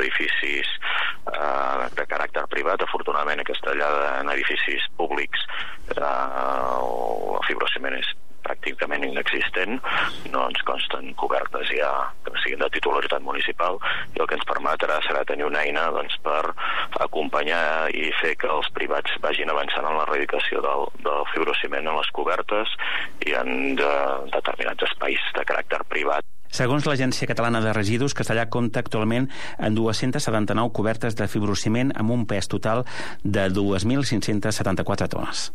edificis de caràcter privat. Afortunadament aquesta tallada en edificis públics el fibrociment és pràcticament inexistent, no ens consten cobertes ja que siguin de titularitat municipal, i el que ens permetrà serà tenir una eina per acompanyar i fer que els privats vagin avançant en l'erradicació del fibrociment en les cobertes i en determinats espais de caràcter privat. Segons l'Agència Catalana de Residus, Castellar compta actualment en 279 cobertes de fibrociment amb un pes total de 2.574 tones.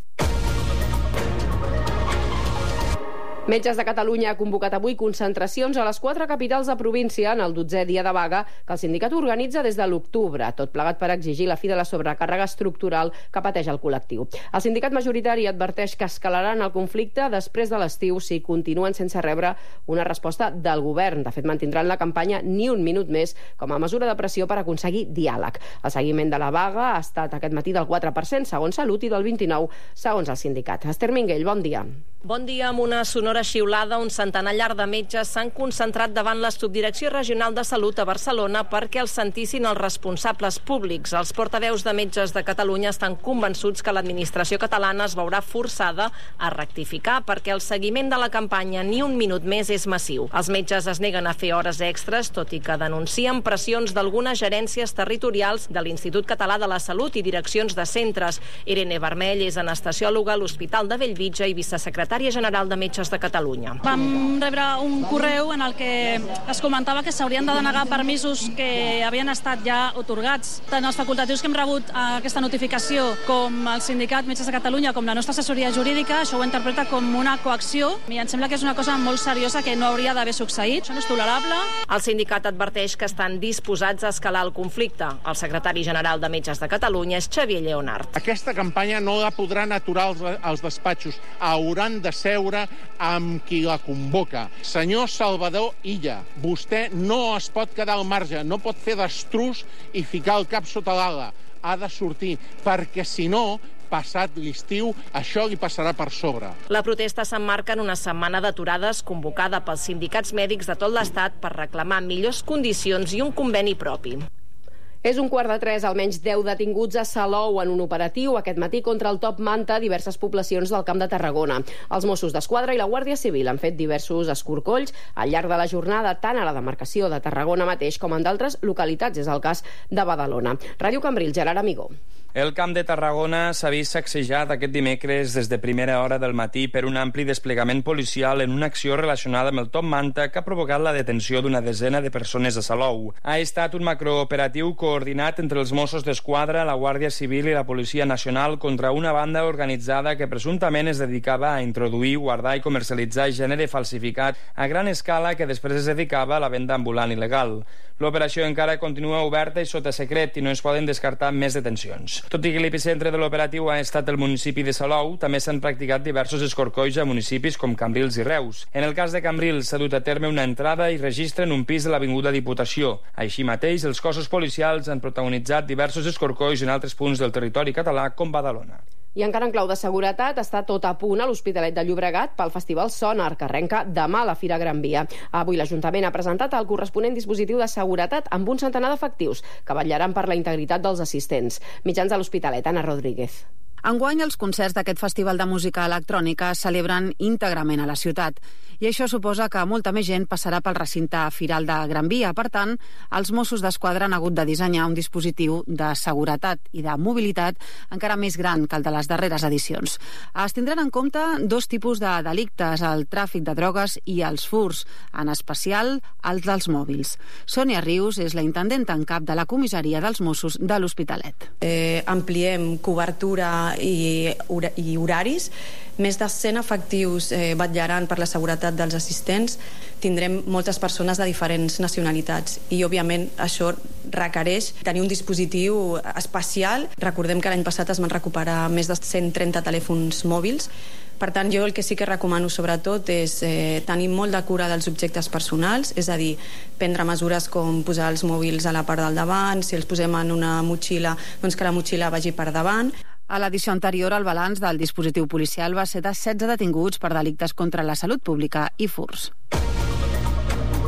Metges de Catalunya ha convocat avui concentracions a les 4 capitals de província en el 12è dia de vaga que el sindicat organitza des de l'octubre, tot plegat per exigir la fi de la sobrecàrrega estructural que pateix el col·lectiu. El sindicat majoritari adverteix que escalaran el conflicte després de l'estiu si continuen sense rebre una resposta del govern. De fet, mantindran la campanya Ni un minut més com a mesura de pressió per aconseguir diàleg. El seguiment de la vaga ha estat aquest matí del 4% segons Salut i del 29% segons el sindicat. Esther Minguell, bon dia. Bon dia. Amb una sonora xiulada, un centenar llarg de metges s'han concentrat davant la Subdirecció Regional de Salut a Barcelona perquè els sentissin els responsables públics. Els portaveus de Metges de Catalunya estan convençuts que l'administració catalana es veurà forçada a rectificar perquè el seguiment de la campanya Ni un minut més és massiu. Els metges es neguen a fer hores extres, tot i que denuncien pressions d'algunes gerències territorials de l'Institut Català de la Salut i direccions de centres. Irene Vermell és anestesiòloga a l'Hospital de Bellvitge i vicesecretària general de Metges de Catalunya. Vam rebre un correu en el que es comentava que s'haurien de denegar permisos que havien estat ja otorgats. Tant els facultatius que hem rebut aquesta notificació com el sindicat Metges de Catalunya, com la nostra assessoria jurídica, això ho interpreta com una coacció i em sembla que és una cosa molt seriosa que no hauria d'haver succeït. Això no és tolerable. El sindicat adverteix que estan disposats a escalar el conflicte. El secretari general de Metges de Catalunya és Xavier Lleonart. Aquesta campanya no la podran aturar els despatxos. Hauran de seure amb qui la convoca. Senyor Salvador Illa, vostè no es pot quedar al marge, no pot fer d'estrus i ficar el cap sota l'ala. Ha de sortir, perquè si no, passat l'estiu, això li passarà per sobre. La protesta s'emmarca en una setmana d'aturades convocada pels sindicats mèdics de tot l'Estat per reclamar millors condicions i un conveni propi. És 2:45, almenys 10 detinguts a Salou en un operatiu aquest matí contra el top manta a diverses poblacions del Camp de Tarragona. Els Mossos d'Esquadra i la Guàrdia Civil han fet diversos escorcolls al llarg de la jornada, tant a la demarcació de Tarragona mateix com en d'altres localitats. És el cas de Badalona. Ràdio Cambril, Gerard Amigó. El Camp de Tarragona s'ha vist sacsejat aquest dimecres des de primera hora del matí per un ampli desplegament policial en una acció relacionada amb el top manta que ha provocat la detenció d'una desena de persones a Salou. Ha estat un macrooperatiu coordinat entre els Mossos d'Esquadra, la Guàrdia Civil i la Policia Nacional contra una banda organitzada que presumptament es dedicava a introduir, guardar i comercialitzar gènere falsificat a gran escala que després es dedicava a la venda ambulant il·legal. L'operació encara continua oberta i sota secret i no es poden descartar més detencions. Tot i que l'epicentre de l'operatiu ha estat el municipi de Salou, també s'han practicat diversos escorcolls a municipis com Cambrils i Reus. En el cas de Cambrils s'ha dut a terme una entrada i registre en un pis de l'Avinguda Diputació. Així mateix, els cossos policials han protagonitzat diversos escorcolls en altres punts del territori català com Badalona. I encara en clau de seguretat està tot a punt a l'Hospitalet de Llobregat pel Festival Sonar, que arrenca demà a la Fira Gran Via. Avui l'Ajuntament ha presentat el corresponent dispositiu de seguretat amb un centenar d'efectius que vetllaran per la integritat dels assistents. Mitjans de l'Hospitalet, Anna Rodríguez. Enguany, els concerts d'aquest festival de música electrònica es celebren íntegrament a la ciutat i això suposa que molta més gent passarà pel recinte firal de Gran Via. Per tant, els Mossos d'Esquadra han hagut de dissenyar un dispositiu de seguretat i de mobilitat encara més gran que el de les darreres edicions. Es tindran en compte dos tipus de delictes, el tràfic de drogues i els furs, en especial els dels mòbils. Sònia Rius és la intendenta en cap de la comissaria dels Mossos de l'Hospitalet. Ampliem cobertura i horaris. Més de 100 efectius vetllaran per la seguretat dels assistents. Tindrem moltes persones de diferents nacionalitats i, òbviament, això requereix tenir un dispositiu especial. Recordem que l'any passat es van recuperar més de 130 telèfons mòbils. Per tant, jo el que sí que recomano sobretot és tenir molt de cura dels objectes personals, és a dir, prendre mesures com posar els mòbils a la part del davant, si els posem en una motxilla, doncs que la motxilla vagi per davant. A l'edició anterior, el balanç del dispositiu policial va ser de 16 detinguts per delictes contra la salut pública i furs.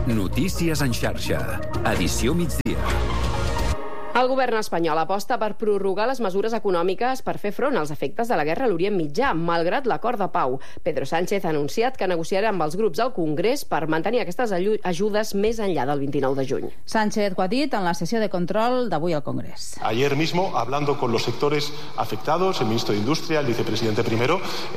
Notícies en xarxa. Edició migdia. El govern espanyol aposta per prorrogar les mesures econòmiques per fer front als efectes de la guerra a l'Orient Mitjà, malgrat l'acord de pau. Pedro Sánchez ha anunciat que negociarà amb els grups al Congrés per mantenir aquestes ajudes més enllà del 29 de juny. Sánchez ho ha dit en la sessió de control d'avui al Congrés. Ayer mismo, hablando con los sectores afectados, el ministro de Industria, el vicepresidente primero,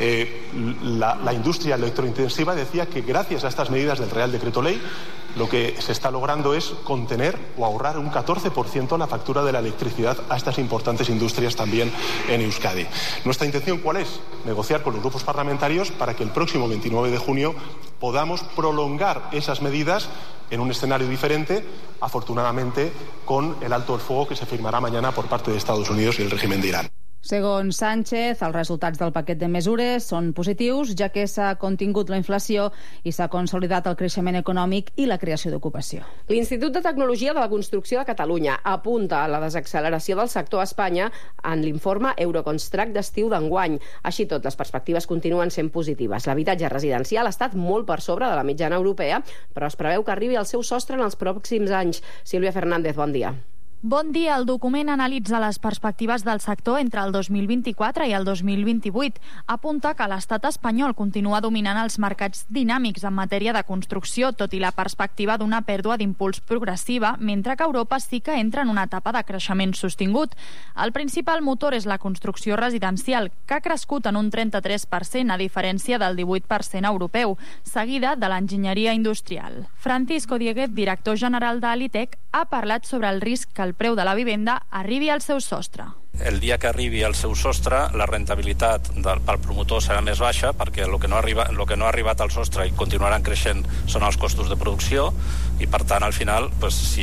la industria electrointensiva decía que gracias a estas medidas del Real Decreto Ley, lo que se está logrando es contener o ahorrar un 14% la factura de la electricidad a estas importantes industrias también en Euskadi. Nuestra intención, ¿cuál es? Negociar con los grupos parlamentarios para que el próximo 29 de junio podamos prolongar esas medidas en un escenario diferente, afortunadamente con el alto el fuego que se firmará mañana por parte de Estados Unidos y el régimen de Irán. Segons Sánchez, els resultats del paquet de mesures són positius, ja que s'ha contingut la inflació i s'ha consolidat el creixement econòmic i la creació d'ocupació. L'Institut de Tecnologia de la Construcció de Catalunya apunta a la desacceleració del sector a Espanya en l'informe Euroconstruct d'estiu d'enguany. Així tot, les perspectives continuen sent positives. L'habitatge residencial ha estat molt per sobre de la mitjana europea, però es preveu que arribi al seu sostre en els pròxims anys. Sílvia Fernández, bon dia. Bon dia. El document analitza les perspectives del sector entre el 2024 i el 2028. Apunta que l'estat espanyol continua dominant els mercats dinàmics en matèria de construcció, tot i la perspectiva d'una pèrdua d'impuls progressiva, mentre que Europa sí que entra en una etapa de creixement sostingut. El principal motor és la construcció residencial, que ha crescut en un 33%, a diferència del 18% europeu, seguida de l'enginyeria industrial. Francisco Dieguez, director general d'Alitec, ha parlat sobre el risc que el preu de la vivenda arribi al seu sostre. El dia que arribi al seu sostre, la rentabilitat pel promotor serà més baixa, perquè el que no ha arribat al sostre i continuaran creixent són els costos de producció, i per tant, al final, si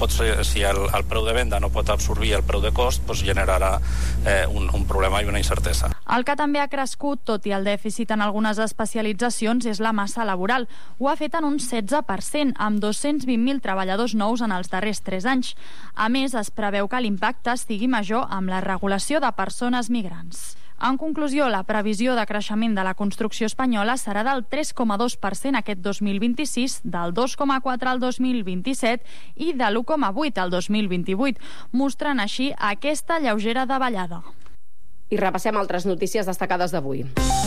el preu de venda no pot absorbir el preu de cost, generarà un problema i una incertesa. El que també ha crescut, tot i el dèficit en algunes especialitzacions, és la massa laboral. Ho ha fet en un 16%, amb 220.000 treballadors nous en els darrers 3 anys. A més, es preveu que l'impacte sigui major amb la regulació de persones migrants. En conclusió, la previsió de creixement de la construcció espanyola serà del 3,2% aquest 2026, del 2,4% al 2027 i de l'1,8% al 2028, mostrant així aquesta lleugera davallada. I repassem altres notícies destacades d'avui.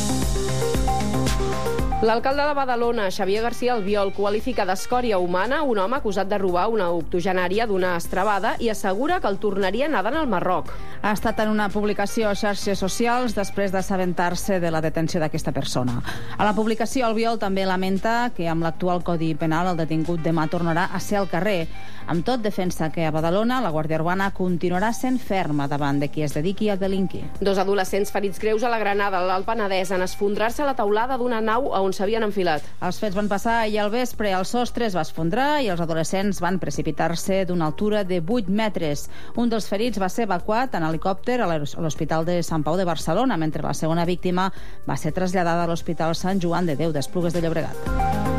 L'alcalde de Badalona, Xavier García Albiol, qualifica d'escòria humana un home acusat de robar una octogenària d'una estrebada i assegura que el tornaria nedant al Marroc. Ha estat en una publicació a xarxes socials després d'assabentar-se de la detenció d'aquesta persona. A la publicació, Albiol també lamenta que amb l'actual Codi Penal el detingut demà tornarà a ser al carrer. Amb tot, defensa que a Badalona la Guàrdia Urbana continuarà sent ferma davant de qui es dediqui a delinquir. 2 adolescents ferits greus a la Granada, l'Alt Penedès, en esfondrar-se a la teulada d'una nau on s'havien enfilat. Els fets van passar ahir al vespre, el sostre es va esfondrar i els adolescents van precipitar-se d'una altura de 8 metres. Un dels ferits va ser evacuat en helicòpter a l'Hospital de Sant Pau de Barcelona, mentre la segona víctima va ser traslladada a l'Hospital Sant Joan de Déu d'Esplugues de Llobregat.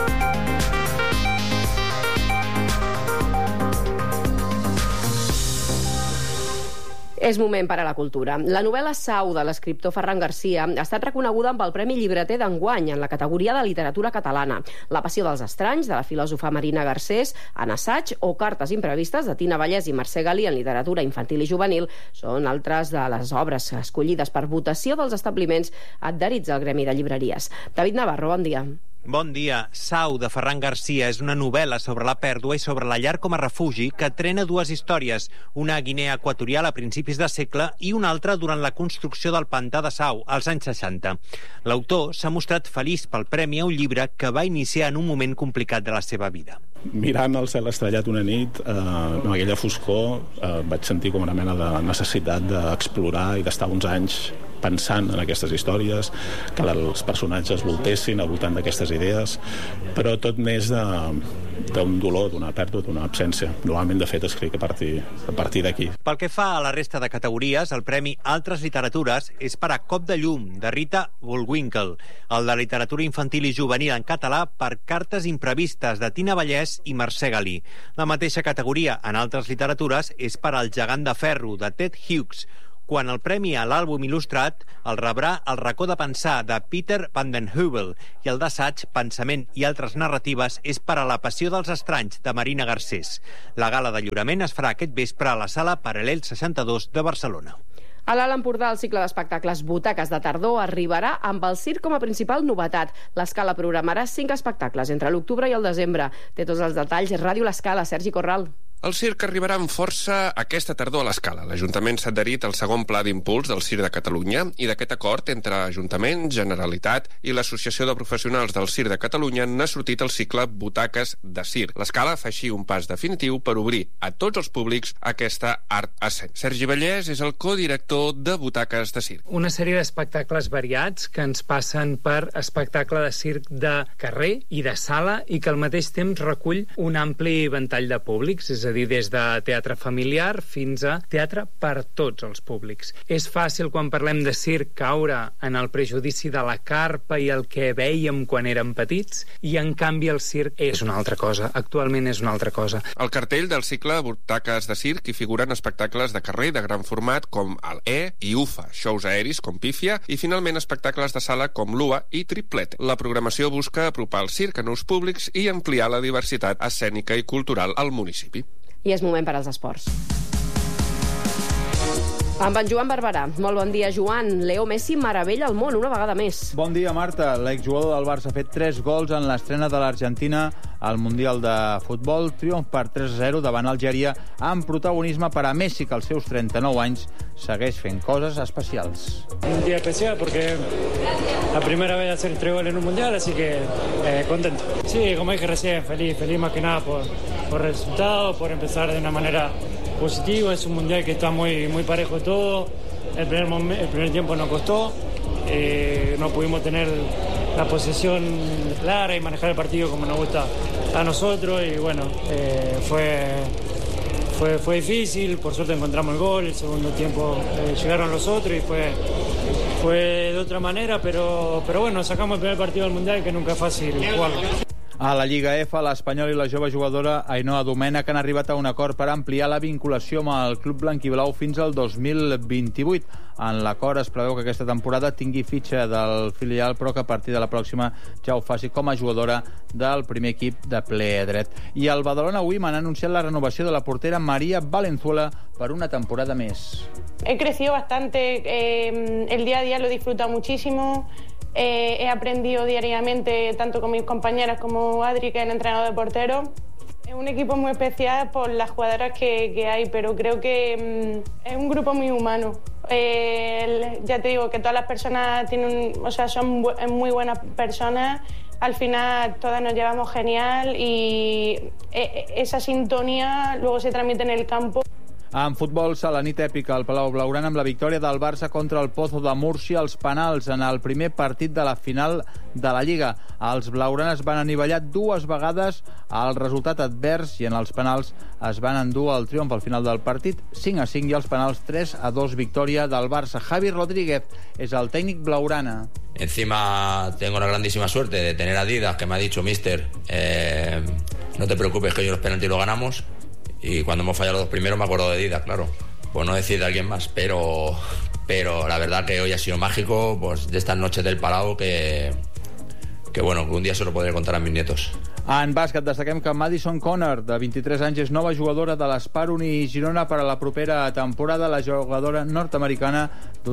És moment per a la cultura. La novel·la Sau, de l'escriptor Ferran Garcia, ha estat reconeguda amb el Premi Llibreter d'enguany en la categoria de literatura catalana. La passió dels estranys, de la filòsofa Marina Garcés, en assaig, o Cartes imprevistes, de Tina Vallès i Mercè Galí, en literatura infantil i juvenil, són altres de les obres escollides per votació dels establiments adherits al Gremi de Llibreries. David Navarro, bon dia. Bon dia. Sau, de Ferran Garcia, és una novel·la sobre la pèrdua i sobre la llar com a refugi que trena 2 històries, una a Guinea Equatorial a principis de segle i una altra durant la construcció del pantà de Sau, als anys 60. L'autor s'ha mostrat feliç pel premi a un llibre que va iniciar en un moment complicat de la seva vida. Mirant el cel estrellat una nit, amb aquella foscor, vaig sentir com una mena de necessitat d'explorar i d'estar uns anys pensant en aquestes històries, que els personatges voltessin al voltant d'aquestes idees, però tot neix d'un dolor, d'una pèrdua, d'una absència. Normalment, de fet, escric a partir d'aquí. Pel que fa a la resta de categories, el Premi Altres Literatures és per a Cop de llum, de Rita Bullwinkle, el de Literatura Infantil i Juvenil en català per Cartes imprevistes, de Tina Vallès i Mercè Galí. La mateixa categoria en Altres Literatures és per al Gegant de ferro, de Ted Hughes, quan el premi a l'àlbum il·lustrat el rebrà El racó de pensar, de Peter van den Heuvel, i el d'assaig, Pensament i altres narratives, és per a La passió dels estranys, de Marina Garcés. La gala de lliurament es farà aquest vespre a la sala Paral·lel 62 de Barcelona. A l'Alt Empordà, el cicle d'espectacles Butaques de tardor arribarà amb el circ com a principal novetat. L'Escala programarà 5 espectacles entre l'octubre i el desembre. Té tots els detalls Ràdio L'Escala, Sergi Corral. El circ arribarà amb força aquesta tardor a l'Escala. L'Ajuntament s'ha adherit al segon pla d'impuls del Circ de Catalunya i d'aquest acord entre Ajuntament, Generalitat i l'Associació de Professionals del Circ de Catalunya n'ha sortit el cicle Butaques de Circ. L'Escala fa així un pas definitiu per obrir a tots els públics aquesta art escènica. Sergi Vallès és el codirector de Butaques de Circ. Una sèrie d'espectacles variats que ens passen per espectacle de circ de carrer i de sala i que al mateix temps recull un ampli ventall de públics, és a dir, des de teatre familiar fins a teatre per tots els públics. És fàcil, quan parlem de circ, caure en el prejudici de la carpa i el que veiem quan érem petits, i en canvi el circ és una altra cosa. Actualment és una altra cosa. Al cartell del cicle Butaques de Circ hi figuren espectacles de carrer de gran format com el E i UFA, shows aeris com Pífia i finalment espectacles de sala com l'UA i Triplet. La programació busca apropar el circ a nous públics i ampliar la diversitat escènica i cultural al municipi. I és moment per als esports. Amb en Joan Barberà. Molt bon dia, Joan. Leo Messi meravella el món una vegada més. Bon dia, Marta. L'exjugador del Barça ha fet 3 gols en l'estrena de l'Argentina al Mundial de Futbol. Triomf per 3-0 davant Algèria, amb protagonisme per a Messi, que als seus 39 anys segueix fent coses especials. Un día especial porque la primera vez de hacer 3 goles en un Mundial, así que contento. Sí, como dije recién, feliz más que nada por el resultado, por empezar de una manera positiva. Es un Mundial que está muy parejo todo. El primer tiempo nos costó. No pudimos tener la posesión clara y manejar el partido como nos gusta a nosotros. Y bueno, fue difícil. Por suerte encontramos el gol. El segundo tiempo llegaron los otros y fue de otra manera. Pero bueno, sacamos el primer partido del Mundial, que nunca es fácil jugarlo. A la Lliga F, l'Espanyol i la jove jugadora Ainhoa Domènech han arribat a un acord per ampliar la vinculació amb el club blanquiblau fins al 2028. En l'acord es preveu que aquesta temporada tingui fitxa del filial, però que a partir de la pròxima ja ho faci com a jugadora del primer equip de ple dret. I el Badalona Women ha anunciat la renovació de la portera María Valenzuela per una temporada més. He crecido bastante, el día a día lo he disfrutado muchísimo. He aprendido diariamente, tanto con mis compañeras como Adri, que es el entrenador de portero. Es un equipo muy especial por las jugadoras que hay, pero creo que es un grupo muy humano. Ya te digo que todas las personas son muy buenas personas. Al final todas nos llevamos genial y esa sintonía luego se transmite en el campo. En futbol, la nit èpica al Palau Blaugrana amb la victòria del Barça contra el Pozo de Múrcia als penals en el primer partit de la final de la Lliga. Els blaugranes van anivellar 2 vegades el resultat advers i en els penals es van endur el triomf al final del partit 5-5 i als penals 3-2 victòria del Barça. Javi Rodríguez és el tècnic blaugrana. Encima tengo la grandísima suerte de tener a Didas, que me ha dicho, mister, no te preocupes que hoy los penaltis los ganamos. Y cuando hemos fallado los 2 primeros me acuerdo de Didas, claro, por no decir de alguien más, pero la verdad que hoy ha sido mágico, pues de estas noches del Palau que bueno, que un día se lo podré contar a mis nietos. En bàsquet destaquem que Madison Connor, de 23 anys, és nova jugadora de l'Sparuni Girona per a la propera temporada. La jugadora nord-americana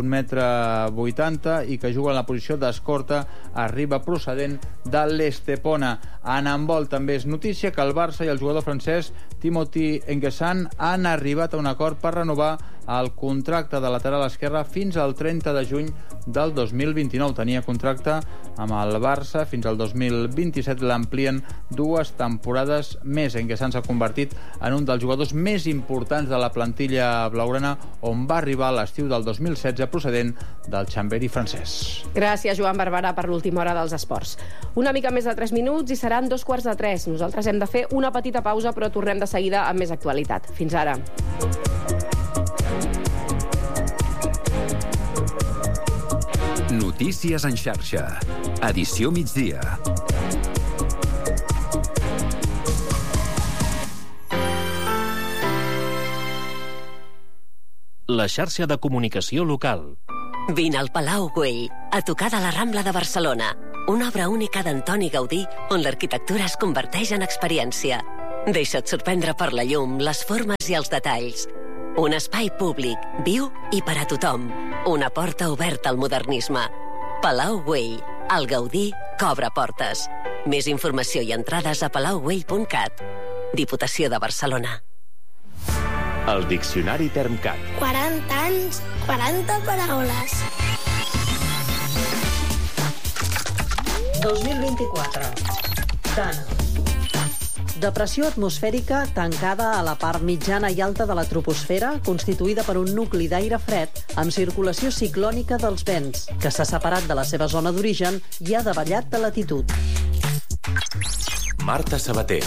d'1,80 m i que juga en la posició d'escorta arriba procedent de l'Estepona. En handbol també és notícia que el Barça i el jugador francès Timothy Enguessan han arribat a un acord per renovar el contracte de lateral esquerre fins al 30 de juny del 2029. Tenia contracte amb el Barça fins al 2027, l'amplien 2 temporades més. Enguessan s'ha convertit en un dels jugadors més importants de la plantilla blaugrana, on va arribar a l'estiu del 2016 procedent del Chambéry francès. Gràcies, Joan Barberà, per l'última hora dels esports. Una mica més de 3 minuts i seran 2:45. Nosaltres hem de fer una petita pausa, però tornem de seguida amb més actualitat. Fins ara. Notícies en xarxa. Edició migdia. la xarxa de comunicació local. Vine al Palau Güell, a tocar de la Rambla de Barcelona. Una obra única d'Antoni Gaudí, on l'arquitectura es converteix en experiència. Deixa't sorprendre per la llum, les formes i els detalls. Un espai públic, viu i per a tothom. Una porta oberta al modernisme. Palau Güell, el Gaudí que obre portes. Més informació i entrades a palaugüell.cat. Diputació de Barcelona. El Diccionari Termcat. 40 anys, 40 paraules. 2024. Dana. Depressió atmosfèrica tancada a la part mitjana i alta de la troposfera, constituïda per un nucli d'aire fred amb circulació ciclònica dels vents, que s'ha separat de la seva zona d'origen i ha davallat de latitud. Marta Sabater.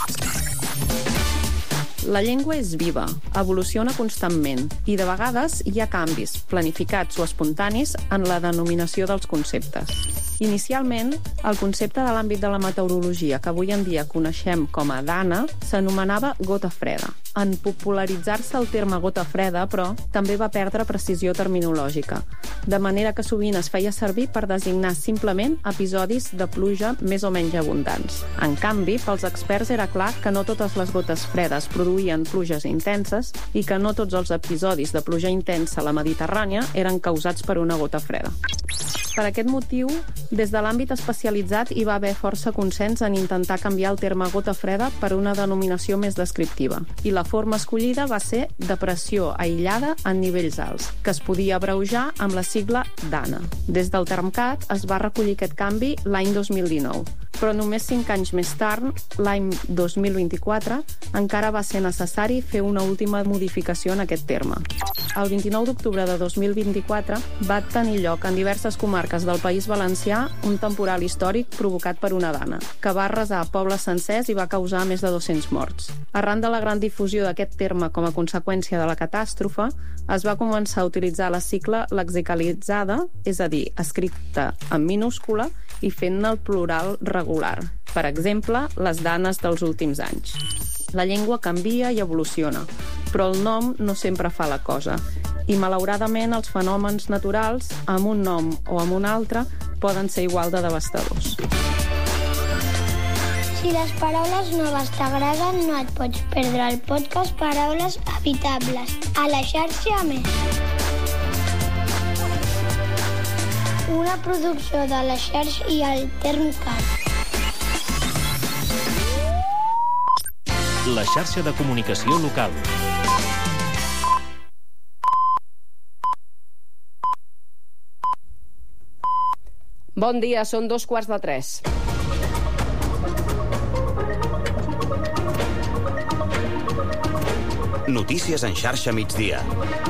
La llengua és viva, evoluciona constantment i de vegades hi ha canvis, planificats o espontanis, en la denominació dels conceptes. Inicialment, el concepte de l'àmbit de la meteorologia que avui en dia coneixem com a dana s'anomenava gota freda. En popularitzar-se el terme gota freda, però, també va perdre precisió terminològica, de manera que sovint es feia servir per designar simplement episodis de pluja més o menys abundants. En canvi, pels experts era clar que no totes les gotes fredes produïen pluges intenses i que no tots els episodis de pluja intensa a la Mediterrània eren causats per una gota freda. Per aquest motiu, des de l'àmbit especialitzat hi va haver força consens en intentar canviar el terme gota freda per una denominació més descriptiva, i la forma escollida va ser depressió aïllada en nivells alts, que es podia abreujar amb la sigla DANA. Des del Termcat es va recollir aquest canvi l'any 2019, però només 5 anys més tard, l'any 2024, encara va ser necessari fer una última modificació en aquest terme. El 29 d'octubre de 2024 va tenir lloc en diverses comarques del País Valencià un temporal històric provocat per una dana, que va arrasar pobles sencers i va causar més de 200 morts. Arran de la gran difusió d'aquest terme com a conseqüència de la catàstrofe, es va començar a utilitzar la sigla lexicalitzada, és a dir, escrita en minúscula i fent-ne el plural regular. Per exemple, les danes dels últims anys. La llengua canvia i evoluciona, però el nom no sempre fa la cosa. I, malauradament, els fenòmens naturals, amb un nom o amb un altre, poden ser igual de devastadors. Si les paraules noves t'agraden, no et pots perdre el podcast Paraules Habitables, a la xarxa Més. Una producció de la xarxa i el Termcat. La xarxa de comunicació local. Bon dia, són 2:45. Notícies en xarxa migdia.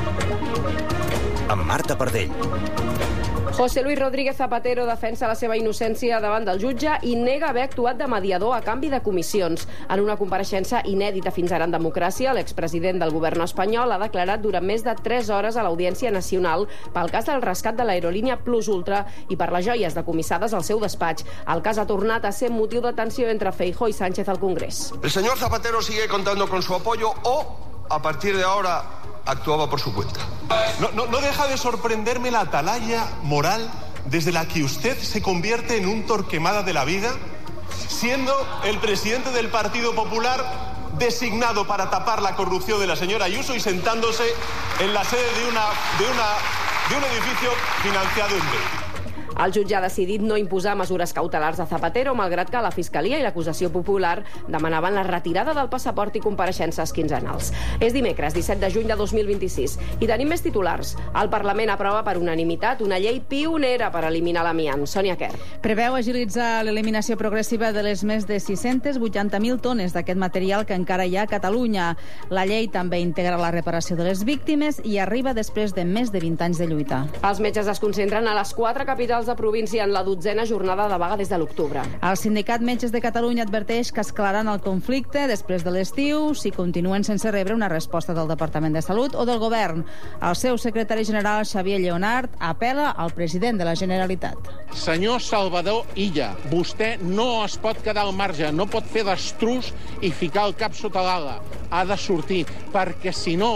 Amb Marta Pardell. José Luis Rodríguez Zapatero defensa la seva innocència davant del jutge i nega haver actuat de mediador a canvi de comissions. En una compareixença inèdita fins ara en democràcia, l'expresident del govern espanyol ha declarat durant més de 3 hores a l'Audiència Nacional pel cas del rescat de l'aerolínia Plus Ultra i per les joies decomissades al seu despatx. El cas ha tornat a ser motiu de tensió entre Feijóo y Sánchez al Congrés. El señor Zapatero sigue contando con su apoyo o, a partir de ahora, actuaba por su cuenta. No deja de sorprenderme la atalaya moral desde la que usted se convierte en un Torquemada de la vida, siendo el presidente del Partido Popular designado para tapar la corrupción de la señora Ayuso y sentándose en la sede de un edificio financiado en B. El jutge ha decidit no imposar mesures cautelars a Zapatero, malgrat que la Fiscalia i l'acusació popular demanaven la retirada del passaport i compareixences quinzenals. És dimecres, 17 de juny de 2026, i tenim més titulars. El Parlament aprova per unanimitat una llei pionera per eliminar l'amiant. Sònia Quer. Preveu agilitzar l'eliminació progressiva de les més de 680.000 tones d'aquest material que encara hi ha a Catalunya. La llei també integra la reparació de les víctimes i arriba després de més de 20 anys de lluita. Els metges es concentren a les 4 capitals de província en la 12a jornada de vaga des de l'octubre. El Sindicat Metges de Catalunya adverteix que escalaran el conflicte després de l'estiu si continuen sense rebre una resposta del Departament de Salut o del Govern. El seu secretari general, Xavier Lleonart, apel·la al president de la Generalitat. Senyor Salvador Illa, vostè no es pot quedar al marge, no pot fer d'estrus i ficar el cap sota l'ala. Ha de sortir, perquè si no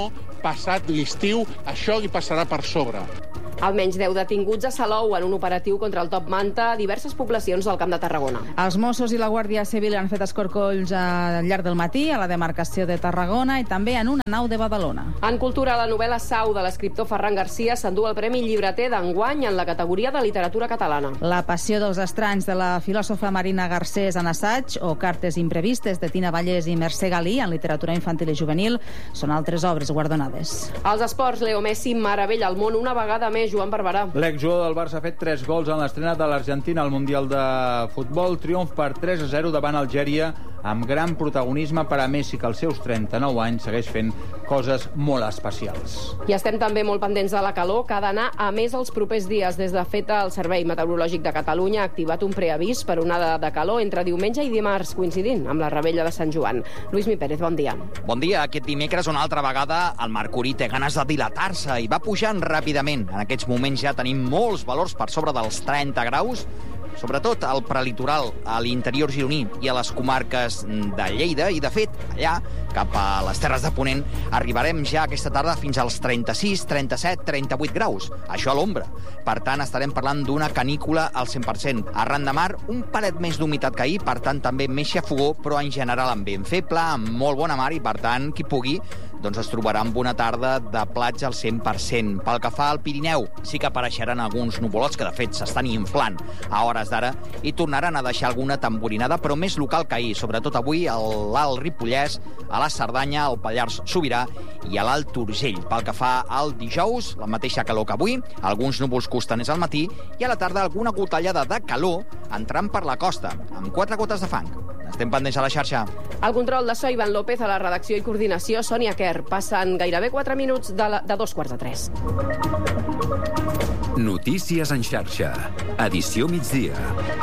passat l'estiu, això li passarà per sobre. Almenys 10 detinguts a Salou en un operatiu contra el top manta a diverses poblacions del Camp de Tarragona. Els Mossos i la Guàrdia Civil han fet escorcolls al llarg del matí a la demarcació de Tarragona i també en una nau de Badalona. En cultura, la novel·la Sau de l'escriptor Ferran Garcia s'endú el Premi Llibreter d'enguany en la categoria de literatura catalana. La passió dels estranys de la filòsofa Marina Garcés en assaig o Cartes imprevistes de Tina Vallès i Mercè Galí en literatura infantil i juvenil són altres obres guardonades. Als esports, Leo Messi meravella el món una vegada més. Joan Barberà. L'exjugador del Barça ha fet 3 gols en l'estrena de l'Argentina al Mundial de Futbol. Triomf per 3-0 davant Algèria, amb gran protagonisme per a Messi, que als seus 39 anys segueix fent coses molt especials. I estem també molt pendents de la calor, que ha d'anar a més els propers dies. Des de fet, el Servei Meteorològic de Catalunya ha activat un preavís per onada de calor entre diumenge i dimarts, coincidint amb la Rebella de Sant Joan. Lluís Mi Pérez, bon dia. Bon dia. Aquest dimecres, una altra vegada, el mercuri té ganes de dilatar-se i va pujant ràpidament. En aquests moments ja tenim molts valors per sobre dels 30 graus, sobretot al prelitoral, a l'interior gironí i a les comarques de Lleida, i de fet, allà, cap a les Terres de Ponent, arribarem ja aquesta tarda fins als 36, 37, 38 graus. Això a l'ombra. Per tant, estarem parlant d'una canícula al 100%. Arran de mar, un palet més d'humitat que ahir, per tant, també més xafogó, però en general amb vent feble, amb molt bona mar, i per tant, qui pugui, doncs es trobarà amb una tarda de platja al 100%. Pel que fa al Pirineu, sí que apareixeran alguns nuvolots que, de fet, s'estan inflant a hores d'ara i tornaran a deixar alguna tamborinada, però més local que ahir, sobretot avui a l'Alt Ripollès, a la Cerdanya, al Pallars Sobirà i a l'Alt Urgell. Pel que fa al dijous, la mateixa calor que avui, alguns núvols costaners al matí i a la tarda alguna gotellada de calor entrant per la costa, amb 4 gotes de fang. Estem pendents a la xarxa. El control de so, Ivan López, a la redacció i coordinació, Sònia Kerr. Passen gairebé 4 minuts de 2:45. Notícies en xarxa. Edició migdia.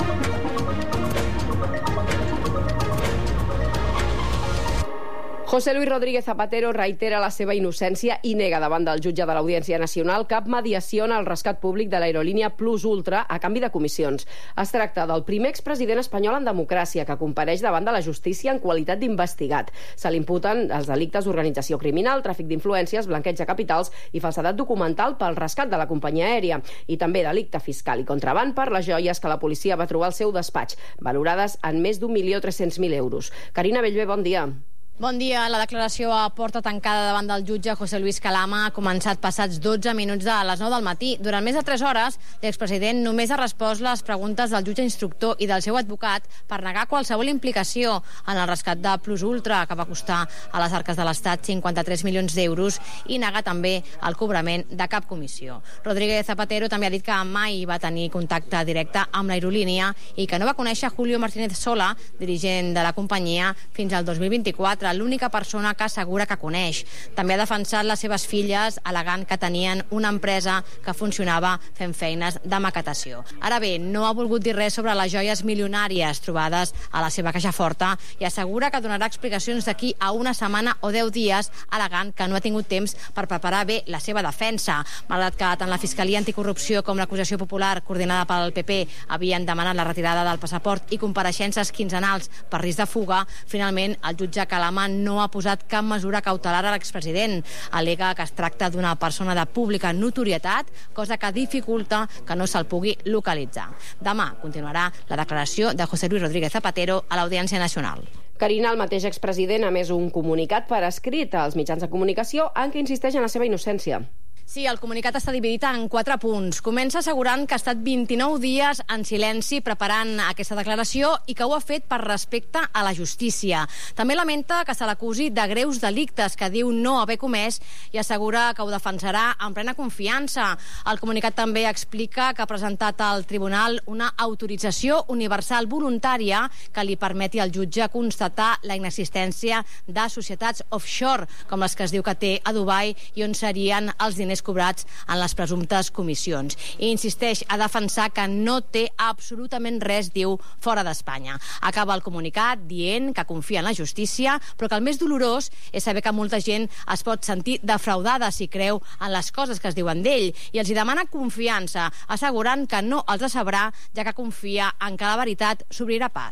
José Luis Rodríguez Zapatero reitera la seva innocència i nega davant del jutge de l'Audiència Nacional cap mediació en el rescat públic de l'aerolínia Plus Ultra a canvi de comissions. Es tracta del primer expresident espanyol en democràcia que compareix davant de la justícia en qualitat d'investigat. Se li imputen els delictes d'organització criminal, tràfic d'influències, blanqueig de capitals i falsedat documental pel rescat de la companyia aèria, i també delicte fiscal i contraban per les joies que la policia va trobar al seu despatx, valorades en més d'1.300.000 euros. Carina Bellver, bon dia. Bon dia. La declaració a porta tancada davant del jutge José Luis Calama ha començat passats 12 minuts de les 9 del matí. Durant més de 3 hores, l'expresident només ha respost les preguntes del jutge instructor i del seu advocat per negar qualsevol implicació en el rescat de Plus Ultra, que va costar a les arques de l'Estat 53 milions d'euros, i negar també el cobrament de cap comissió. Rodríguez Zapatero també ha dit que mai va tenir contacte directe amb l'aerolínia i que no va conèixer Julio Martínez Sola, dirigent de la companyia, fins al 2024, l'única persona que assegura que coneix. També ha defensat les seves filles, al·legant que tenien una empresa que funcionava fent feines de maquetació. Ara bé, no ha volgut dir res sobre les joies milionàries trobades a la seva caixa forta i assegura que donarà explicacions d'aquí a una setmana o 10 dies, al·legant que no ha tingut temps per preparar bé la seva defensa. Malgrat que tant la Fiscalia Anticorrupció com l'acusació popular, coordinada pel PP, havien demanat la retirada del passaport i compareixences quinzenals per risc de fuga, finalment el jutge Calama no ha posat cap mesura cautelar a l'expresident. Al·lega que es tracta d'una persona de pública notorietat, cosa que dificulta que no se'l pugui localitzar. Demà continuarà la declaració de José Luis Rodríguez Zapatero a l'Audiència Nacional. Carina, el mateix expresident ha emès un comunicat per escrit als mitjans de comunicació en què insisteix en la seva innocència. Sí, el comunicat està dividit en 4 punts. Comença assegurant que ha estat 29 dies en silenci preparant aquesta declaració i que ho ha fet per respecte a la justícia. També lamenta que se l'acusi de greus delictes que diu no haver comès i assegura que ho defensarà amb plena confiança. El comunicat també explica que ha presentat al tribunal una autorització universal voluntària que li permeti al jutge constatar la inexistència de societats offshore, com les que es diu que té a Dubai i on serien els diners cobrats en les presumptes comissions. I insisteix a defensar que no té absolutament res, diu, fora d'Espanya. Acaba el comunicat dient que confia en la justícia, però que el més dolorós és saber que molta gent es pot sentir defraudada si creu en les coses que es diuen d'ell, i els hi demana confiança, assegurant que no els decebrà, ja que confia en que la veritat s'obrirà pas.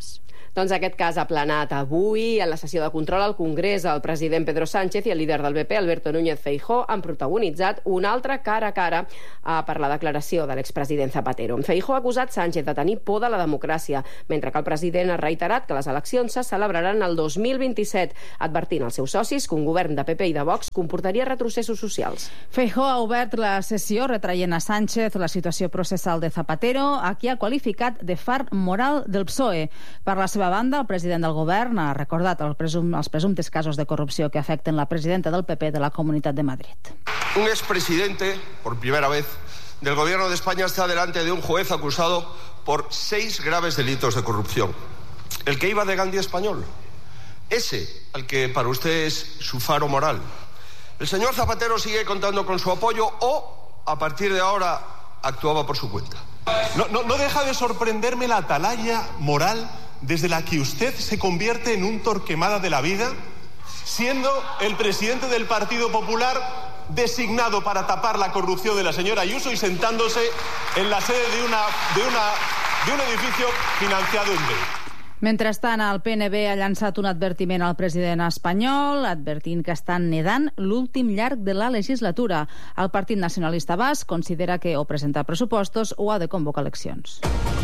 Doncs aquest cas ha planat avui en la sessió de control al Congrés. El president Pedro Sánchez i el líder del PP, Alberto Núñez Feijóo, han protagonitzat un altre cara a cara per la declaració de l'expresident Zapatero. Feijóo ha acusat Sánchez de tenir por de la democràcia, mentre que el president ha reiterat que les eleccions se celebraran el 2027, advertint als seus socis que un govern de PP i de Vox comportaria retrocessos socials. Feijóo ha obert la sessió retraient a Sánchez la situació processal de Zapatero, a qui ha qualificat de far moral del PSOE. Per la seva banda, el president del govern ha recordat els presumptes casos de corrupció que afecten la presidenta del PP de la Comunitat de Madrid. Un expresidente, por primera vez, del gobierno de España está delante de un juez acusado por 6 graves delitos de corrupción. El que iba de Gandhi español. Ese, al que para usted es su faro moral. El señor Zapatero sigue contando con su apoyo o, a partir de ahora, actuaba por su cuenta. No deja de sorprenderme la atalaya moral desde la que usted se convierte en un Torquemada de la vida, siendo el presidente del Partido Popular designado para tapar la corrupción de la señora Ayuso y sentándose en la sede de un edificio financiado en B. Mentrestant, el PNB ha llançat un advertiment al president espanyol, advertint que estan nedant l'últim llarg de la legislatura. El Partit Nacionalista Basc considera que o presenta pressupostos o ha de convocar eleccions.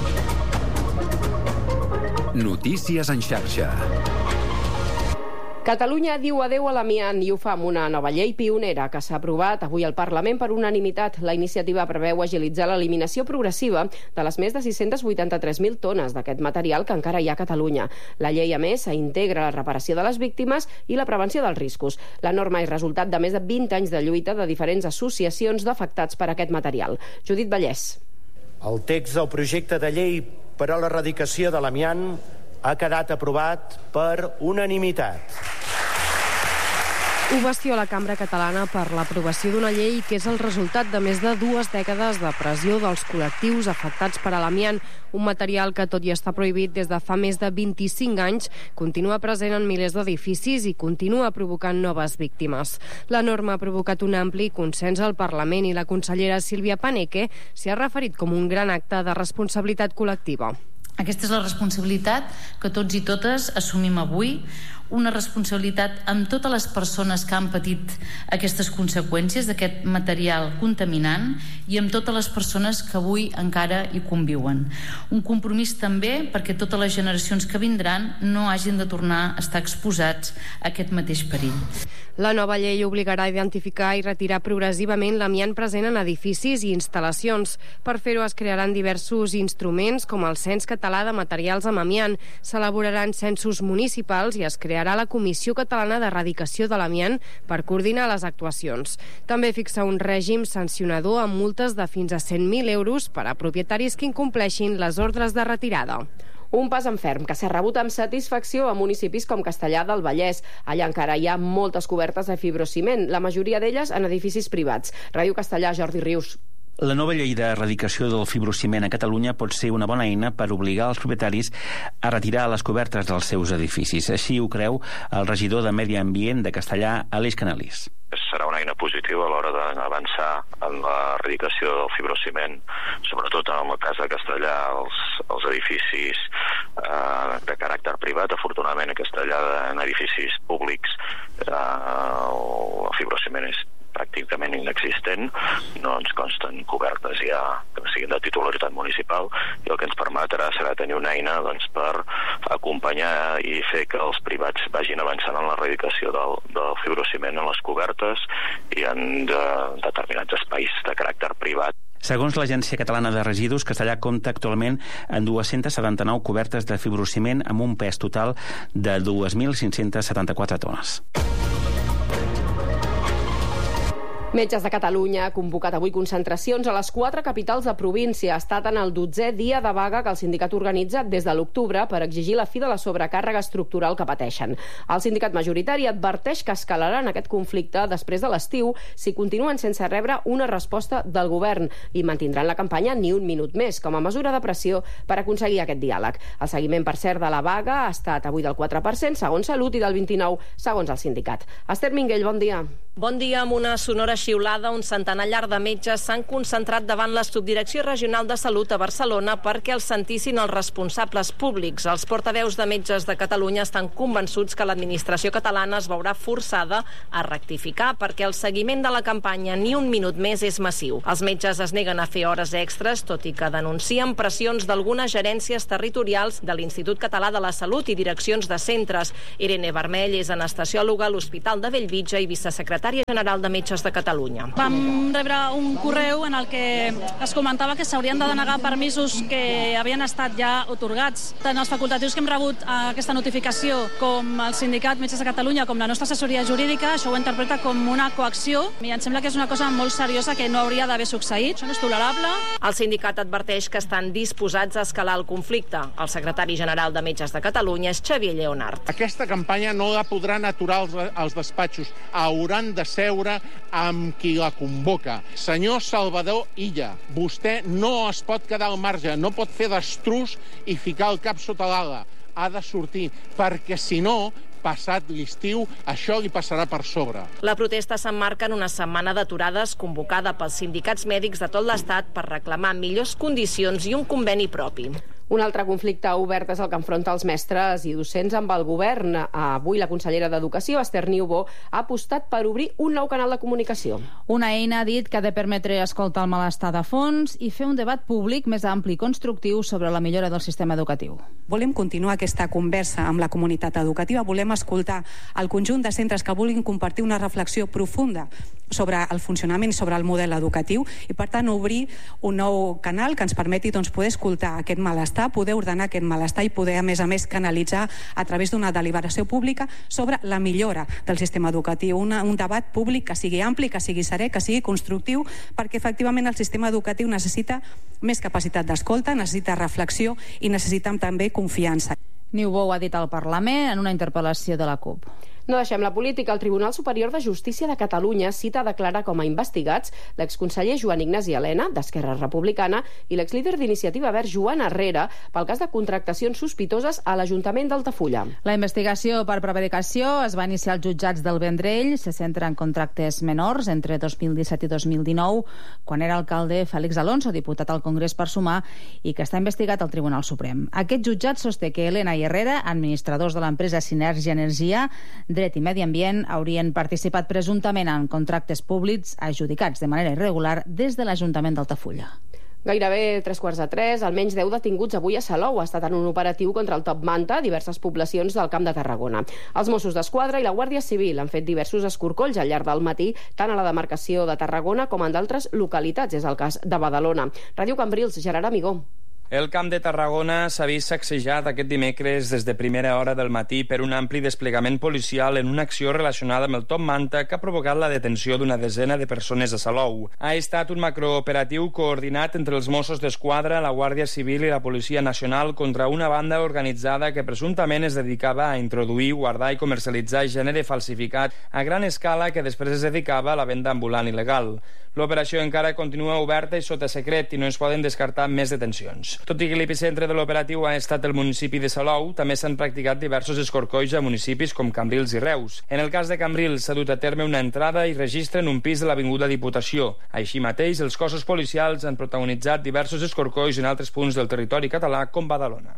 Notícies en xarxa. Catalunya diu adeu a l'amiant i ho fa amb una nova llei pionera que s'ha aprovat avui al Parlament per unanimitat. La iniciativa preveu agilitzar l'eliminació progressiva de les més de 683.000 tones d'aquest material que encara hi ha a Catalunya. La llei, a més, integra la reparació de les víctimes i la prevenció dels riscos. La norma és resultat de més de 20 anys de lluita de diferents associacions d'afectats per aquest material. Judit Vallès. El text del projecte de llei per a l'erradicació de l'amiant ha quedat aprovat per unanimitat. Ovació a la Cambra Catalana per l'aprovació d'una llei que és el resultat de més de 2 dècades de pressió dels col·lectius afectats per l'amiant, un material que, tot i estar prohibit des de fa més de 25 anys, continua present en milers d'edificis i continua provocant noves víctimes. La norma ha provocat un ampli consens al Parlament i la consellera Sílvia Paneque s'hi ha referit com un gran acte de responsabilitat col·lectiva. Aquesta és la responsabilitat que tots i totes assumim avui, una responsabilitat amb totes les persones que han patit aquestes conseqüències d'aquest material contaminant i amb totes les persones que avui encara hi conviuen. Un compromís també perquè totes les generacions que vindran no hagin de tornar a estar exposats a aquest mateix perill. La nova llei obligarà a identificar i retirar progressivament l'amiant present en edificis i instal·lacions. Per fer-ho es crearan diversos instruments com el Cens Català de Materials amb Amiant, s'elaboraran censos municipals i es crearà la Comissió Catalana d'Erradicació de l'Amiant per coordinar les actuacions. També fixa un règim sancionador amb multes de fins a 100.000 euros per a propietaris que incompleixin les ordres de retirada. Un pas en ferm que s'ha rebut amb satisfacció a municipis com Castellar del Vallès. Allà encara hi ha moltes cobertes de fibrociment, la majoria d'elles en edificis privats. Ràdio Castellar, Jordi Rius. La nova llei d'erradicació del fibrociment a Catalunya pot ser una bona eina per obligar els propietaris a retirar les cobertes dels seus edificis. Així ho creu el regidor de Medi Ambient de Castellar, Aleix Canalís. Serà una eina positiva a l'hora d'avançar en l'erradicació del fibrociment, sobretot en el cas de Castellar, els edificis de caràcter privat. Afortunadament a Castellar, en edificis públics, el fibrociment és pràcticament inexistent, no ens consten cobertes ja que siguin de titularitat municipal, i el que ens permetrà serà tenir una eina per acompanyar i fer que els privats vagin avançant en l'erradicació del fibrociment en les cobertes i en determinats espais de caràcter privat. Segons l'Agència Catalana de Residus, Castellar compta actualment amb 279 cobertes de fibrociment amb un pes total de 2.574 tones. Metges de Catalunya ha convocat avui concentracions a les 4 capitals de província. Ha estat en el 12è dia de vaga que el sindicat organitza des de l'octubre per exigir la fi de la sobrecàrrega estructural que pateixen. El sindicat majoritari adverteix que escalaran aquest conflicte després de l'estiu si continuen sense rebre una resposta del govern i mantindran la campanya ni un minut més com a mesura de pressió per aconseguir aquest diàleg. El seguiment, per cert, de la vaga ha estat avui del 4% segons Salut i del 29% segons el sindicat. Esther Minguell, bon dia. Bon dia. Amb una sonora xiulada, un centenar llarg de metges s'han concentrat davant la Subdirecció Regional de Salut a Barcelona perquè els sentissin els responsables públics. Els portaveus de Metges de Catalunya estan convençuts que l'administració catalana es veurà forçada a rectificar perquè el seguiment de la campanya Ni un minut més és massiu. Els metges es neguen a fer hores extres, tot i que denuncien pressions d'algunes gerències territorials de l'Institut Català de la Salut i direccions de centres. Irene Vermell és anestesiòloga a l'Hospital de Bellvitge i vicesecretària general de Metges de Catalunya. Vam rebre un correu en el que es comentava que s'haurien de denegar permisos que havien estat ja otorgats. Tant els facultatius que hem rebut aquesta notificació com el sindicat Metges de Catalunya com la nostra assessoria jurídica, això ho interpreta com una coacció i em sembla que és una cosa molt seriosa que no hauria d'haver succeït. Això no és tolerable. El sindicat adverteix que estan disposats a escalar el conflicte. El secretari general de Metges de Catalunya és Xavier Lleonart. Aquesta campanya no la podran aturar els despatxos. Hauran de seure amb qui la convoca. Senyor Salvador Illa, vostè no es pot quedar al marge, no pot fer d'estrus i ficar el cap sota l'ala. Ha de sortir, perquè si no, passat l'estiu, això li passarà per sobre. La protesta s'emmarca en una setmana d'aturades convocada pels sindicats mèdics de tot l'Estat per reclamar millors condicions i un conveni propi. Un altre conflicte obert és el que enfronta els mestres i docents amb el govern. Avui la consellera d'Educació, Esther Niubó, ha apostat per obrir un nou canal de comunicació. Una eina, ha dit, que ha de permetre escoltar el malestar de fons i fer un debat públic més ampli i constructiu sobre la millora del sistema educatiu. Volem continuar aquesta conversa amb la comunitat educativa, volem escoltar el conjunt de centres que vulguin compartir una reflexió profunda sobre el funcionament i sobre el model educatiu i, per tant, obrir un nou canal que ens permeti poder escoltar aquest malestar, poder ordenar aquest malestar i poder, a més, canalitzar a través d'una deliberació pública sobre la millora del sistema educatiu. Un debat públic que sigui ampli, que sigui serè, que sigui constructiu, perquè efectivament el sistema educatiu necessita més capacitat d'escolta, necessita reflexió i necessita també confiança. Niubó ho ha dit al Parlament en una interpel·lació de la CUP. No deixem la política. El Tribunal Superior de Justícia de Catalunya cita a declarar com a investigats l'exconseller Joan Ignasi Elena, d'Esquerra Republicana, i l'exlíder d'Iniciativa Verds, Joan Herrera, pel cas de contractacions sospitoses a l'Ajuntament d'Altafulla. La investigació per prevaricació es va iniciar als jutjats del Vendrell. Se centra en contractes menors entre 2017 i 2019, quan era alcalde Fèlix Alonso, diputat al Congrés per Sumar, i que està investigat al Tribunal Suprem. Aquest jutjat sosté que Elena i Herrera, administradors de l'empresa Sinergia Energia, Dret i Medi Ambient, haurien participat presumptament en contractes públics adjudicats de manera irregular des de l'Ajuntament d'Altafulla. Gairebé 3:45, almenys 10 detinguts avui a Salou. Ha estat en un operatiu contra el Top Manta a diverses poblacions del Camp de Tarragona. Els Mossos d'Esquadra i la Guàrdia Civil han fet diversos escorcolls al llarg del matí, tant a la demarcació de Tarragona com en d'altres localitats. És el cas de Badalona. Ràdio Cambrils, Gerard Amigó. El Camp de Tarragona s'ha vist sacsejat aquest dimecres des de primera hora del matí per un ampli desplegament policial en una acció relacionada amb el Top Manta que ha provocat la detenció d'una desena de persones a Salou. Ha estat un macrooperatiu coordinat entre els Mossos d'Esquadra, la Guàrdia Civil i la Policia Nacional contra una banda organitzada que presumptament es dedicava a introduir, guardar i comercialitzar gènere falsificat a gran escala que després es dedicava a la venda ambulant il·legal. L'operació encara continua oberta i sota secret i no es poden descartar més detencions. Tot i que l'epicentre de l'operatiu ha estat el municipi de Salou, també s'han practicat diversos escorcolls a municipis com Cambrils i Reus. En el cas de Cambrils s'ha dut a terme una entrada i registre en un pis de l'Avinguda Diputació. Així mateix, els cossos policials han protagonitzat diversos escorcolls en altres punts del territori català com Badalona.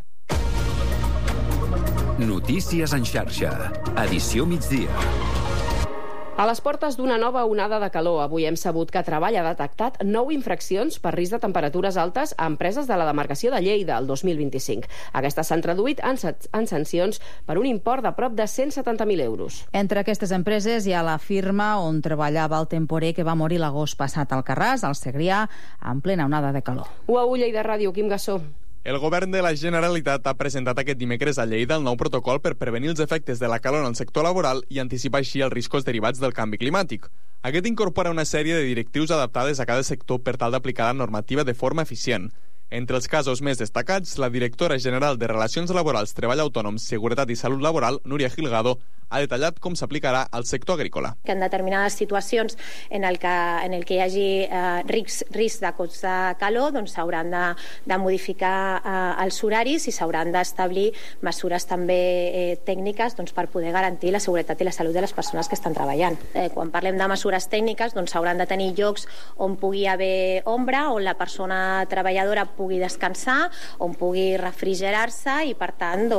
Notícies en xarxa. Edició migdia. A les portes d'una nova onada de calor, avui hem sabut que Treball ha detectat 9 infraccions per risc de temperatures altes a empreses de la demarcació de Lleida el 2025. Aquestes s'han traduït en sancions per un import de prop de 170.000 euros. Entre aquestes empreses hi ha la firma on treballava el temporer que va morir l'agost passat al Carràs, al Segrià, en plena onada de calor. UAU Lleida Ràdio, Quim Gassó. El govern de la Generalitat ha presentat aquest dimecres a Lleida el nou protocol per prevenir els efectes de la calor en el sector laboral i anticipar així els riscos derivats del canvi climàtic. Aquest incorpora una sèrie de directrius adaptades a cada sector per tal d'aplicar la normativa de forma eficient. Entre els casos més destacats, la directora general de Relacions Laborals, Treball Autònom, Seguretat i Salut Laboral, Núria Gilgado, ha detallat com s'aplicarà al sector agrícola. Que en determinades situacions en el que hi hagi risc de cops de calor, doncs s'hauran de modificar els horaris i s'hauran d'establir mesures també tècniques per poder garantir la seguretat i la salut de les persones que estan treballant. Quan parlem de mesures tècniques, s'hauran de tenir llocs on pugui haver ombra, on la persona treballadora pugui descansar, on pugui refrigerar-se i, per tant,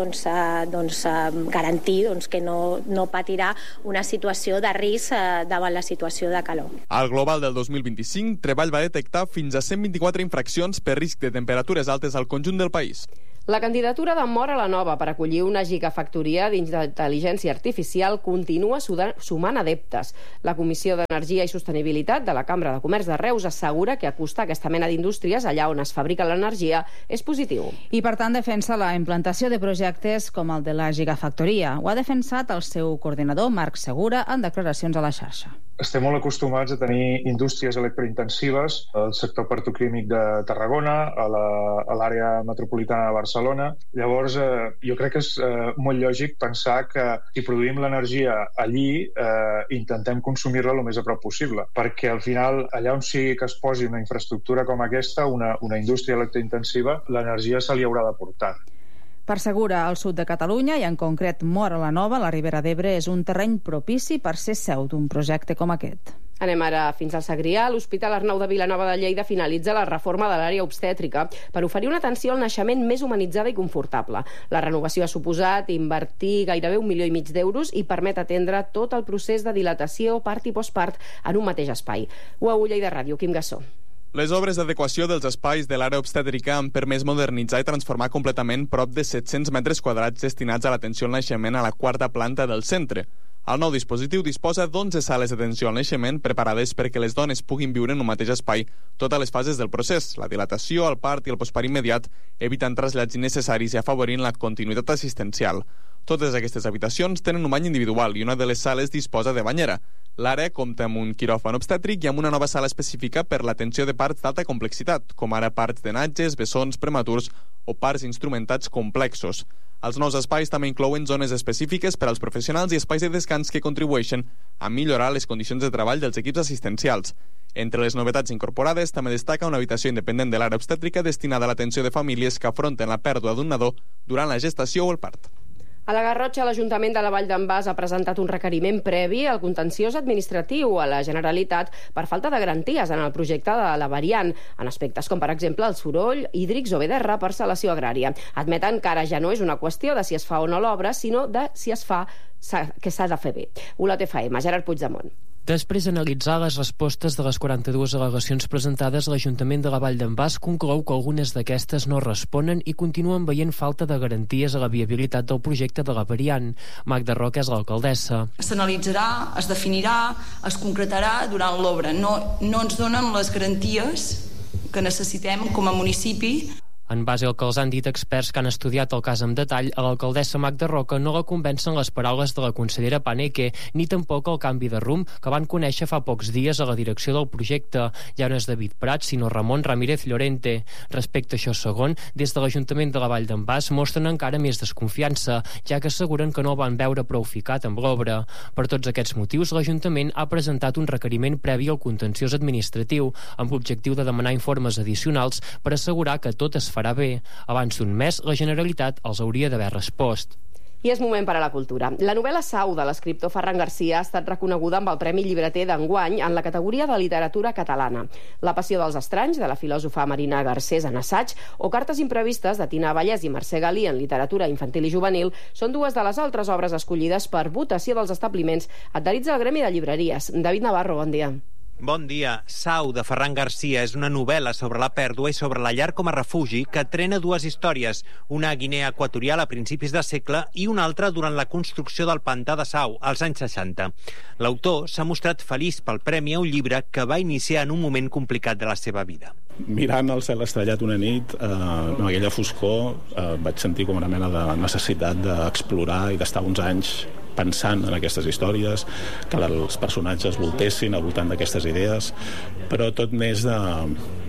garantir que no patirà una situació de risc davant la situació de calor. Al global del 2025, Treball va detectar fins a 124 infraccions per risc de temperatures altes al conjunt del país. La candidatura de Móra la Nova per acollir una gigafactoria d'intel·ligència artificial continua sumant adeptes. La Comissió d'Energia i Sostenibilitat de la Cambra de Comerç de Reus assegura que acostar aquesta mena d'indústries allà on es fabrica l'energia és positiu. I, per tant, defensa la implantació de projectes com el de la gigafactoria. Ho ha defensat el seu coordinador, Marc Segura, en declaracions a la xarxa. Estem molt acostumats a tenir indústries electrointensives al sector petroquímic de Tarragona, a l'àrea metropolitana de Barcelona. Llavors, jo crec que és molt lògic pensar que si produïm l'energia allí, intentem consumir-la el més a prop possible, perquè al final, allà on sigui que es posi una infraestructura com aquesta, una indústria electrointensiva, l'energia se li haurà de portar. Per Segura, al sud de Catalunya, i en concret Móra la Nova, la Ribera d'Ebre, és un terreny propici per ser seu d'un projecte com aquest. Anem ara fins al Segrià. L'Hospital Arnau de Vilanova de Lleida finalitza la reforma de l'àrea obstètrica per oferir una atenció al naixement més humanitzada i confortable. La renovació ha suposat invertir gairebé 1,5 milió d'euros i permet atendre tot el procés de dilatació, part i postpart en un mateix espai. UAU Lleida Ràdio, Quim Gassó. Les obres d'adequació dels espais de l'àrea obstètrica han permès modernitzar i transformar completament prop de 700 metres quadrats destinats a l'atenció al naixement a la quarta planta del centre. El nou dispositiu disposa d'11 sales d'atenció al naixement preparades perquè les dones puguin viure en un mateix espai totes les fases del procés, la dilatació, el part i el postpart immediat, evitant trasllats innecessaris i afavorint la continuïtat assistencial. Totes aquestes habitacions tenen un bany individual i una de les sales disposa de banyera. L'àrea compta amb un quiròfan obstètric i amb una nova sala específica per l'atenció de parts d'alta complexitat, com ara parts de natges, bessons prematurs o parts instrumentats complexos. Els nous espais també inclouen zones específiques per als professionals i espais de descans que contribueixen a millorar les condicions de treball dels equips assistencials. Entre les novetats incorporades també destaca una habitació independent de l'àrea obstètrica destinada a l'atenció de famílies que afronten la pèrdua d'un nadó durant la gestació o el part. A la Garrotxa, l'Ajuntament de la Vall d'en Bas ha presentat un requeriment previ al contenciós administratiu a la Generalitat per falta de garanties en el projecte de la variant, en aspectes com, per exemple, el soroll, hídrics o bé de reparcel·lació agrària. Admeten que ara ja no és una qüestió de si es fa o no l'obra, sinó de si es fa que s'ha de fer bé. Olot FM, Gerard Puigdemont. Després d'analitzar les respostes de les 42 al·legacions presentades, l'Ajuntament de la Vall d'en Bas conclou que algunes d'aquestes no responen i continuen veient falta de garanties a la viabilitat del projecte de la variant. Magda Roca és l'alcaldessa. S'analitzarà, es definirà, es concretarà durant l'obra. No ens donen les garanties que necessitem com a municipi. En base al que els han dit experts que han estudiat el cas en detall, a l'alcaldessa Magda Roca no la convencen les paraules de la consellera Paneque, ni tampoc el canvi de rumb que van conèixer fa pocs dies a la direcció del projecte. Ja no és David Prats, sinó Ramon Ramírez Llorente. Respecte a això segon, des de l'Ajuntament de la Vall d'en Bas mostren encara més desconfiança, ja que asseguren que no el van veure prou ficat amb l'obra. Per tots aquests motius, l'Ajuntament ha presentat un requeriment previ al contenciós administratiu, amb l'objectiu de demanar informes addicionals per assegurar que tot es farà bé. Abans d'un mes, la Generalitat els hauria d'haver respost. I és moment per a la cultura. La novel·la Sau de l'escriptor Ferran Garcia ha estat reconeguda amb el Premi Llibreter d'enguany en la categoria de literatura catalana. La passió dels estranys, de la filòsofa Marina Garcés en assaig, o Cartes imprevistes de Tina Vallès i Mercè Galí en literatura infantil i juvenil són dues de les altres obres escollides per votació dels establiments adherits al Gremi de Llibreries. David Navarro, bon dia. Bon dia. Sau, de Ferran Garcia, és una novel·la sobre la pèrdua i sobre la llar com a refugi que trena dues històries, una a Guinea Equatorial a principis de segle i una altra durant la construcció del pantà de Sau, als anys 60. L'autor s'ha mostrat feliç pel premi a un llibre que va iniciar en un moment complicat de la seva vida. Mirant el cel estrellat una nit, amb aquella foscor, vaig sentir com una mena de necessitat d'explorar i d'estar uns anys pensant en aquestes històries, que els personatges voltessin al voltant d'aquestes idees, però tot més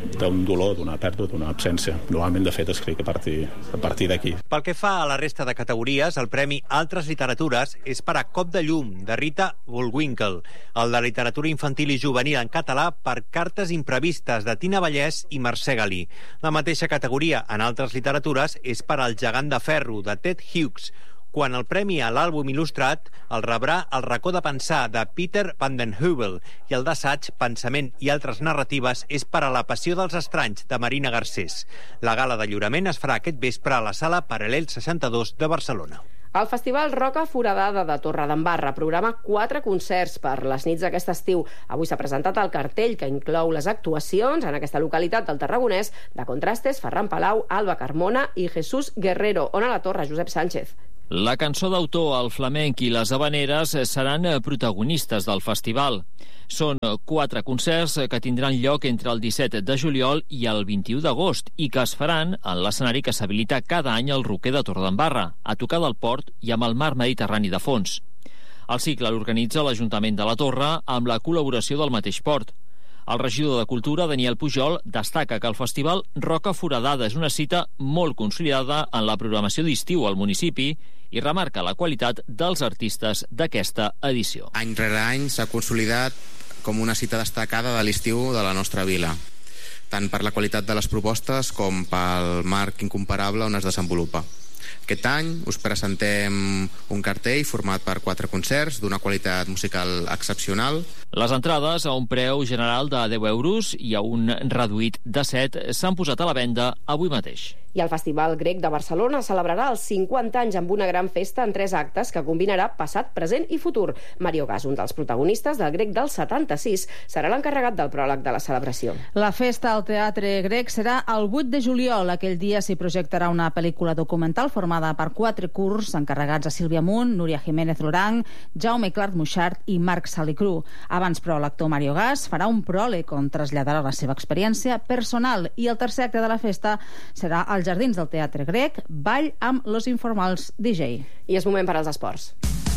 d'un dolor, d'una pèrdua, d'una absència. Normalment, de fet, es crec que a partir d'aquí. Pel que fa a la resta de categories, el Premi Altres Literatures és per a Cop de llum, de Rita Bullwinkle, el de Literatura Infantil i Juvenil en català per Cartes imprevistes, de Tina Vallès i Mercè Galí. La mateixa categoria en Altres Literatures és per al Gegant de Ferro, de Ted Hughes, quan el premi a l'àlbum il·lustrat el rebrà El racó de pensar, de Peter van den Heuvel, i el d'assaig, pensament i altres narratives és per a La passió dels estranys, de Marina Garcés. La gala de lliurament es farà aquest vespre a la sala Paral·lel 62 de Barcelona. El Festival Roca Foradada de Torredembarra programa 4 concerts per les nits d'aquest estiu. Avui s'ha presentat el cartell que inclou les actuacions en aquesta localitat del Tarragonès de Contrastes, Ferran Palau, Alba Carmona i Jesús Guerrero. On a la torre, Josep Sánchez. La cançó d'autor, el flamenc i les habaneres seran protagonistes del festival. Són 4 concerts que tindran lloc entre el 17 de juliol i el 21 d'agost i que es faran en l'escenari que s'habilita cada any al Roquer de Torredembarra, a tocar del port i amb el mar Mediterrani de fons. El cicle l'organitza l'Ajuntament de la Torre amb la col·laboració del mateix port. El regidor de Cultura, Daniel Pujol, destaca que el festival Roca Foradada és una cita molt consolidada en la programació d'estiu al municipi i remarca la qualitat dels artistes d'aquesta edició. Any rere any s'ha consolidat com una cita destacada de l'estiu de la nostra vila, tant per la qualitat de les propostes com pel marc incomparable on es desenvolupa. Aquest any us presentem un cartell format per 4 concerts d'una qualitat musical excepcional. Les entrades a un preu general de 10 euros i a un reduït de 7 s'han posat a la venda avui mateix. I el Festival Grec de Barcelona celebrarà els 50 anys amb una gran festa en 3 actes que combinarà passat, present i futur. Mario Gas, un dels protagonistes del Grec del 76, serà l'encarregat del pròleg de la celebració. La festa al Teatre Grec serà el 8 de juliol. Aquell dia s'hi projectarà una pel·lícula documental formada per 4 curts encarregats a Sílvia Munt, Núria Jiménez Lorang, Jaume Clark Muixart i Marc Salicru. Abans, però, l'actor Mario Gas farà un pròleg on traslladarà la seva experiència personal i el tercer acte de la festa serà als Jardins del Teatre Grec, ball amb Los Informals DJ. I és moment per als esports.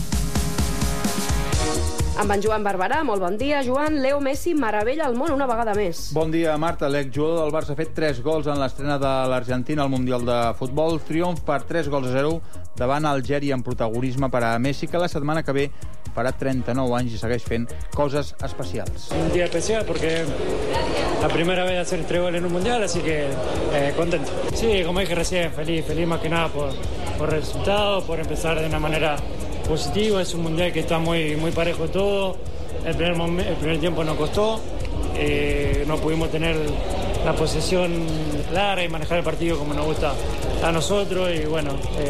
Amb en Joan Barberà, molt bon dia. Joan, Leo Messi meravella el món una vegada més. Bon dia, Marta. L'exjugador del Barça ha fet 3 gols en l'estrena de l'Argentina al Mundial de Futbol. Triomf per 3-0 davant Algèria en protagonisme per a Messi, que la setmana que ve farà 39 anys i segueix fent coses especials. Un día especial porque la primera vez de hacer 3 goles en un mundial, así que contento. Sí, como dije recién, feliz más que nada por el resultado, por empezar de una manera positiva. Es un mundial que está muy parejo todo. El primer tiempo nos costó, no pudimos tener la posesión clara y manejar el partido como nos gusta a nosotros, y bueno,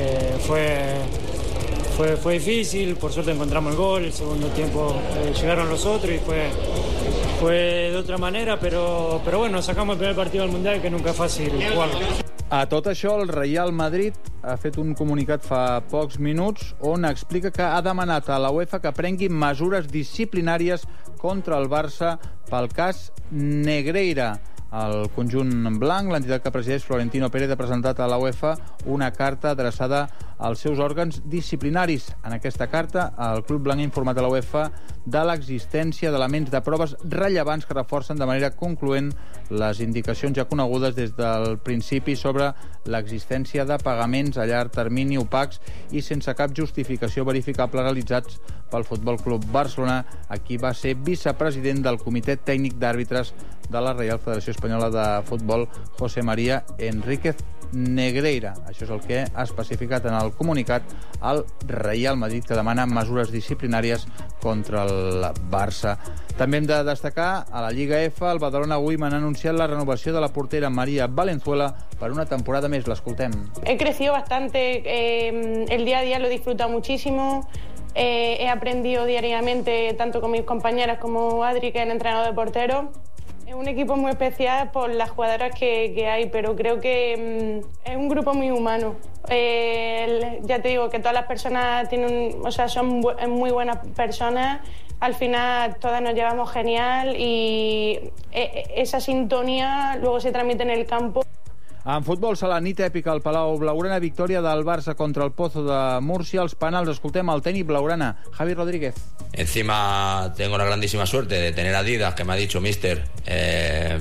fue difícil. Por suerte encontramos el gol. El segundo tiempo llegaron los otros y fue de otra manera, pero bueno, sacamos el primer partido del Mundial, que nunca es fácil jugarlo. A tot això, el Real Madrid ha fet un comunicat fa pocs minuts on explica que ha demanat a la UEFA que prengui mesures disciplinàries contra el Barça pel cas Negreira. El conjunt blanc, l'entitat que presideix Florentino Pérez, ha presentat a la UEFA una carta adreçada als seus òrgans disciplinaris. En aquesta carta, el club blanc ha informat a la UEFA de l'existència d'elements de proves rellevants que reforcen de manera concloent les indicacions ja conegudes des del principi sobre l'existència de pagaments a llarg termini opacs i sense cap justificació verificable realitzats pel Futbol Club Barcelona, a qui va ser vicepresident del Comitè Tècnic d'Àrbitres de la Reial Federació Espanyola de Futbol, José María Enríquez Negreira. Això és el que ha especificat en el comunicat al Real Madrid, que demana mesures disciplinàries contra el Barça. També hem de destacar a la Lliga F, el Badalona Women ha anunciat la renovació de la portera María Valenzuela per una temporada més. L'escoltem. He crecido bastante, el día a día lo he disfrutado muchísimo. He aprendido diariamente, tanto con mis compañeras como Adri, que es el entrenador de portero. Es un equipo muy especial por las jugadoras que hay, pero creo que es un grupo muy humano. Ya te digo que todas las personas son muy buenas personas. Al final todas nos llevamos genial y esa sintonía luego se transmite en el campo. En futbol, serà la nit èpica al Palau Blaugrana, victòria del Barça contra el Pozo de Múrcia. Els penals, escoltem el tècnic blaugrana, Javi Rodríguez. Encima tengo una grandísima suerte de tener a Adidas, que me ha dicho, mister,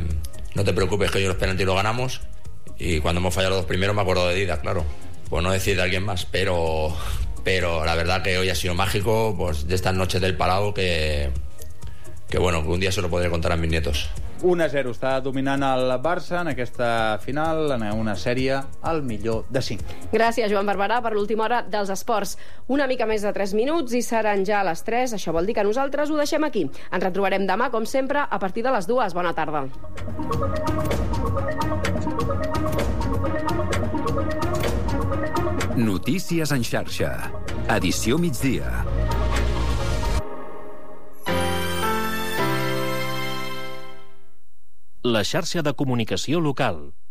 no te preocupes que hoy los penaltis lo ganamos. Y cuando hemos fallado los dos primeros me acuerdo de Didac, claro. Pues no decir de alguien más, pero la verdad que hoy ha sido mágico, pues de estas noches del Palau que bueno, que un día se lo podré contar a mis nietos. 1-0, està dominant el Barça en aquesta final, en una sèrie al millor de 5. Gràcies, Joan Barberà, per l'última hora dels esports. Una mica més de 3 minuts i seran ja a les 3. Això vol dir que nosaltres ho deixem aquí. Ens retrobarem demà, com sempre, a partir de les 2. Bona tarda. Notícies en xarxa. Edició migdia. La xarxa de comunicació local.